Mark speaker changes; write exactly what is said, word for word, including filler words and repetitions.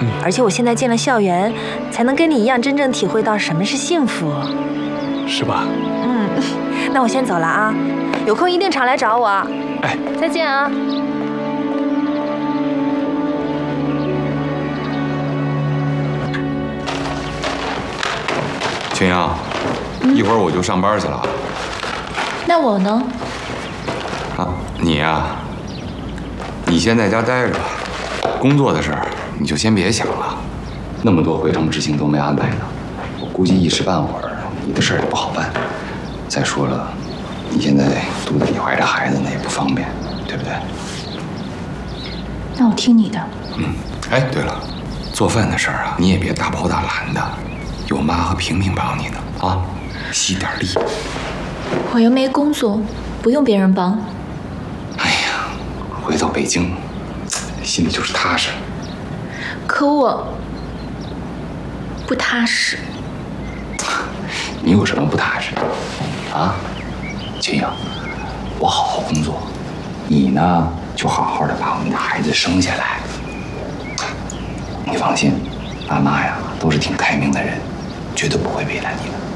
Speaker 1: 嗯，
Speaker 2: 而且我现在进了校园，才能跟你一样真正体会到什么是幸福，
Speaker 1: 是吧？
Speaker 2: 嗯，那我先走了啊，有空一定常来找我。
Speaker 1: 哎，
Speaker 2: 再见啊。
Speaker 3: 青阳，一会儿我就上班去了。
Speaker 4: 那我呢？
Speaker 3: 啊，你呀，你先在家待着吧。工作的事儿你就先别想了，那么多会场执行都没安排呢，我估计一时半会儿你的事儿也不好办。再说了，你现在肚子里怀着孩子，那也不方便，对不对？
Speaker 4: 那我听你的。
Speaker 3: 嗯，哎，对了，做饭的事儿啊，你也别大包大揽的，有妈和萍萍帮你呢啊，惜点力。
Speaker 4: 我又没工作，不用别人帮。
Speaker 3: 哎呀，回到北京，心里就是踏实。
Speaker 4: 可我不踏实。
Speaker 3: 你有什么不踏实的啊？青阳，我好好工作，你呢就好好的把我们的孩子生下来。你放心，爸妈呀都是挺开明的人，绝对不会为难你的。